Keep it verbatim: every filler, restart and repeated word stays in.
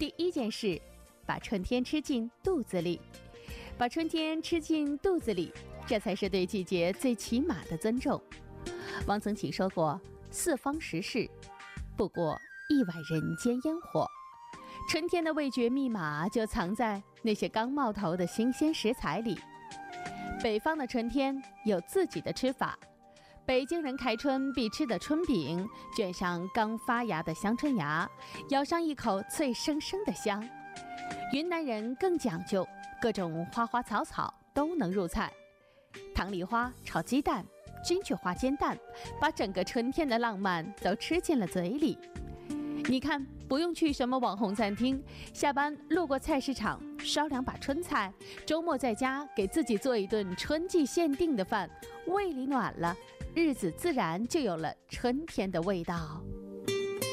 第一件事，把春天吃进肚子里。把春天吃进肚子里，这才是对季节最起码的尊重。王曾祺说过，四方食事，不过一碗人间烟火。春天的味觉密码就藏在那些刚冒头的新鲜食材里。北方的春天有自己的吃法，北京人开春必吃的春饼，卷上刚发芽的香春芽，咬上一口脆生生的香。云南人更讲究，各种花花草草都能入菜，糖梨花炒鸡蛋，金雀花煎蛋，把整个春天的浪漫都吃进了嘴里。你看，不用去什么网红餐厅，下班路过菜市场烧两把春菜，周末在家给自己做一顿春季限定的饭，胃里暖了，日子自然就有了春天的味道。